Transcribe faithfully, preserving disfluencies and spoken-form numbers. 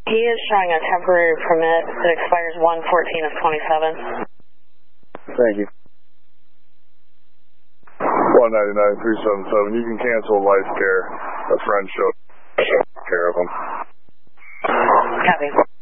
He is showing a temporary permit that expires one fourteen of twenty-seven. Thank you. one ninety-nine three seventy-seven. You can cancel life care. A friend showed care of him. Copy.